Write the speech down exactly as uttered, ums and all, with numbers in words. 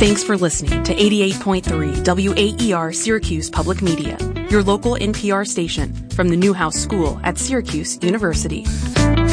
Thanks for listening to eighty-eight point three W A E R Syracuse Public Media, your local N P R station from the Newhouse School at Syracuse University.